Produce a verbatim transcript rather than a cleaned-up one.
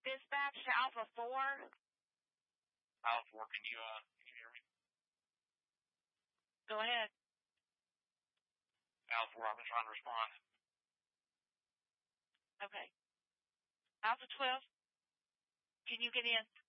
Dispatch to Alpha four. Alpha four, can you, uh, can you hear me? Go ahead. Alpha four, I've been trying to respond. Okay. Alpha twelve, can you get in?